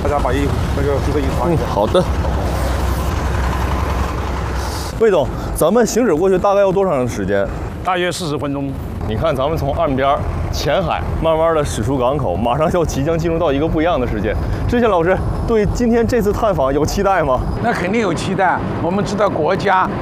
大家把那个注册衣穿一下。 好的。魏总，咱们行驶过去大概要多长时间？ 大约40分钟。 你看，咱们从岸边前海慢慢的驶出港口，马上即将进入到一个不一样的世界。之前老师对今天这次探访有期待吗？ 那肯定有期待。我们知道国家